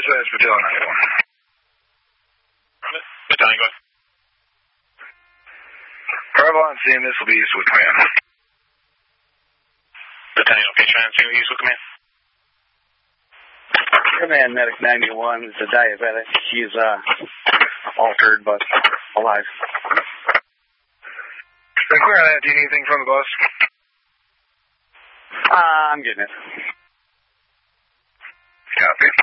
Dispatch, Battalion 91. Battalion, go ahead. Arrival on scene, this will be Eastwood Command. Battalion, okay, transfer Eastwood Command. Command Medic 91 is a diabetic. He's altered but alive. Clear on that. Do you need anything from the bus? I'm getting it. Copy.